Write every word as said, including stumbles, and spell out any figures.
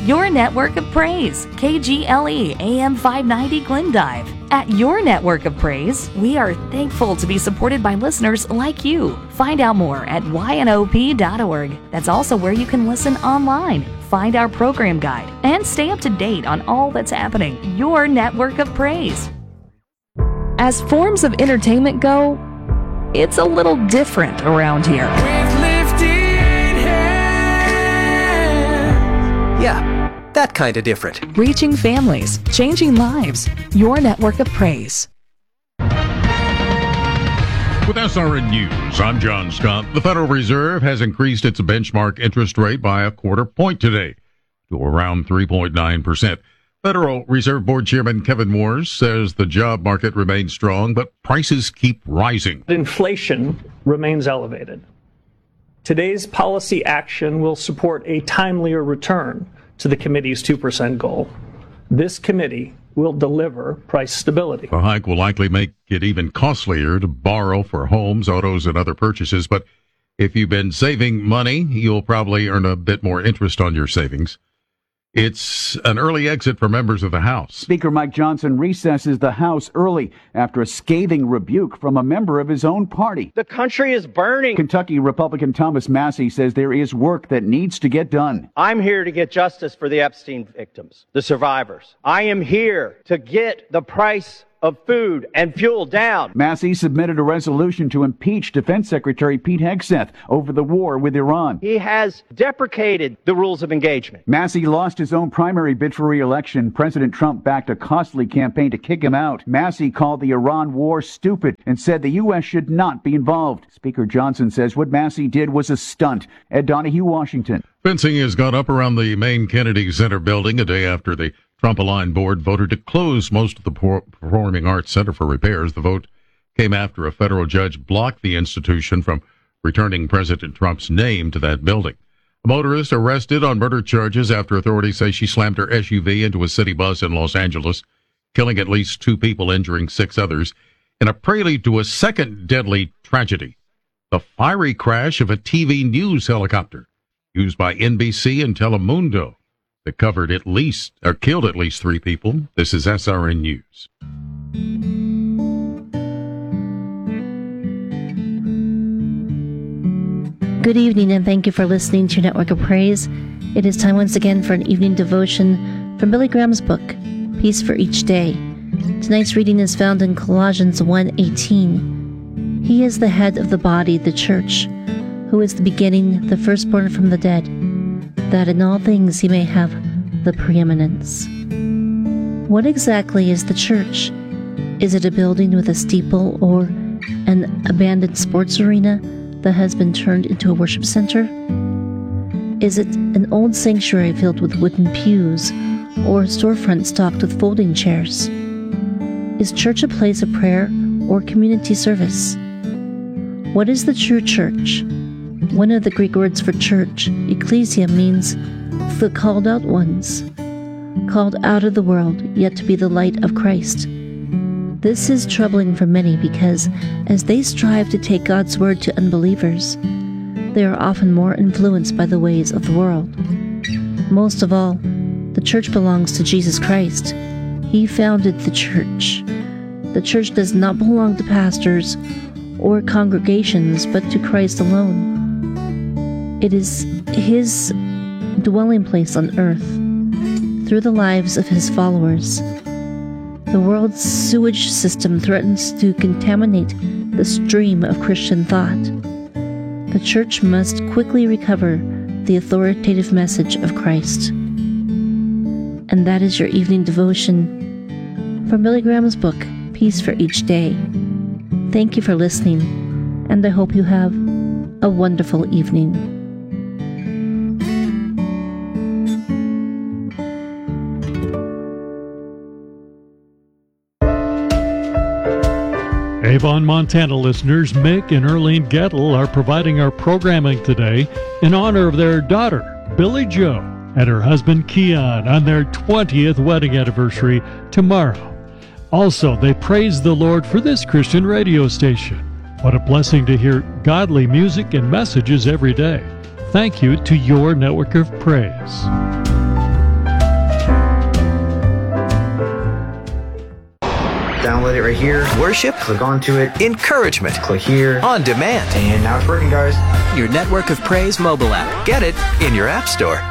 Your Network of Praise, K G L E A M five ninety Glendive. At Your Network of Praise, we are thankful to be supported by listeners like you. Find out more at Y N O P dot org. That's also where you can listen online, find our program guide, and stay up to date on all that's happening. Your Network of Praise. As forms of entertainment go, it's a little different around here. Yeah, that kind of different. Reaching families, changing lives. Your Network of Praise. With S R N News, I'm John Scott. The Federal Reserve has increased its benchmark interest rate by a quarter point today to around three point nine percent. Federal Reserve Board Chairman Kevin Moores says the job market remains strong, but prices keep rising. Inflation remains elevated. Today's policy action will support a timelier return to the committee's two percent goal. This committee will deliver price stability. The hike will likely make it even costlier to borrow for homes, autos, and other purchases, but if you've been saving money, you'll probably earn a bit more interest on your savings. It's an early exit for members of the House. Speaker Mike Johnson recesses the House early after a scathing rebuke from a member of his own party. The country is burning. Kentucky Republican Thomas Massie says there is work that needs to get done. I'm here to get justice for the Epstein victims, the survivors. I am here to get the price of food and fuel down. Massie submitted a resolution to impeach Defense Secretary Pete Hegseth over the war with Iran. He has deprecated the rules of engagement. Massie lost his own primary bid for re-election. President Trump backed a costly campaign to kick him out. Massie called the Iran war stupid and said the U S should not be involved. Speaker Johnson says what Massie did was a stunt. Ed Donahue, Washington. Fencing has gone up around the main Kennedy Center building a day after the Trump-aligned board voted to close most of the Performing Arts Center for repairs. The vote came after a federal judge blocked the institution from returning President Trump's name to that building. A motorist arrested on murder charges after authorities say she slammed her S U V into a city bus in Los Angeles, killing at least two people, injuring six others, in a prelude to a second deadly tragedy, the fiery crash of a T V news helicopter used by N B C and Telemundo that covered at least, or killed at least three people. This is S R N News. Good evening, and thank you for listening to Network of Praise. It is time once again for an evening devotion from Billy Graham's book, Peace for Each Day. Tonight's reading is found in Colossians one eighteen. He is the head of the body, the church, who is the beginning, the firstborn from the dead, that in all things he may have the preeminence. What exactly is the church? Is it a building with a steeple or an abandoned sports arena that has been turned into a worship center? Is it an old sanctuary filled with wooden pews or a storefront stocked with folding chairs? Is church a place of prayer or community service? What is the true church? One of the Greek words for church, ecclesia, means the called out ones, called out of the world, yet to be the light of Christ. This is troubling for many because as they strive to take God's word to unbelievers, they are often more influenced by the ways of the world. Most of all, the church belongs to Jesus Christ. He founded the church. The church does not belong to pastors or congregations, but to Christ alone. It is his dwelling place on earth through the lives of his followers. The world's sewage system threatens to contaminate the stream of Christian thought. The church must quickly recover the authoritative message of Christ. And that is your evening devotion from Billy Graham's book, Peace for Each Day. Thank you for listening, and I hope you have a wonderful evening. Avon, Montana listeners Mick and Erlene Gettle are providing our programming today in honor of their daughter, Billie Joe, and her husband, Keon, on their twentieth wedding anniversary tomorrow. Also, they praise the Lord for this Christian radio station. What a blessing to hear godly music and messages every day. Thank you to your network of praise. Download it right here. Worship, Click onto it. encouragement, Click here. on demand. And now it's working, guys. Your Network of Praise mobile app. Get it in your app store.